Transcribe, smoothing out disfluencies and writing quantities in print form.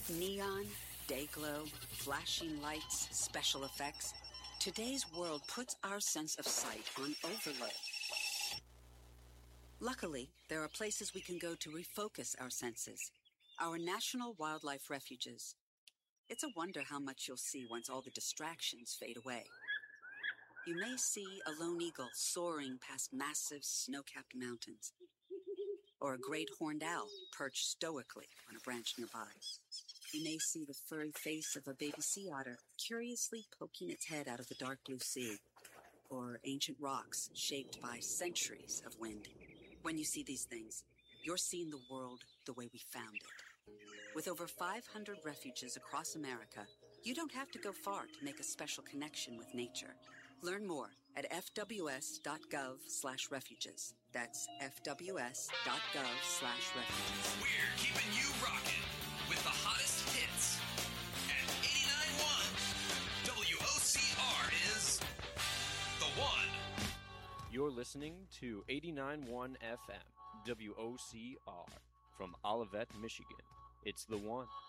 Neon, day glow, flashing lights, special effects. Today's world puts our sense of sight on overload. Luckily, there are places we can go to refocus our senses. Our national wildlife refuges. It's a wonder how much you'll see once all the distractions fade away. You may see a lone eagle soaring past massive snow-capped mountains, or a great horned owl perched stoically on a branch nearby. You may see the furry face of a baby sea otter curiously poking its head out of the dark blue sea, or ancient rocks shaped by centuries of wind. When you see these things, you're seeing the world the way we found it. With over 500 refuges across America, you don't have to go far to make a special connection with nature. Learn more at fws.gov/refuges. That's fws.gov/refuges. We're keeping you rocking with the hottest hits. At 89.1, WOCR is the one. You're listening to 89.1 FM, WOCR, from Olivet, Michigan. It's the one.